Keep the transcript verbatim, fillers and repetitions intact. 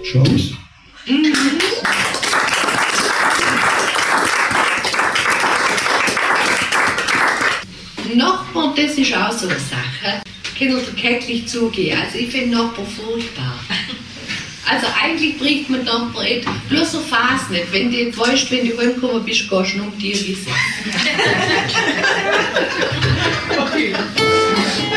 Chance. Mhm. Nachbarn, das ist auch so eine Sache. Können wir kältlich zugehen. Also ich finde Nachbarn furchtbar. Also eigentlich bringt man Nachbarn nicht. Bloß so fast nicht. Wenn du jetzt weißt, wenn du heimgekommen bist, gehst du noch um die Wiese. Okay.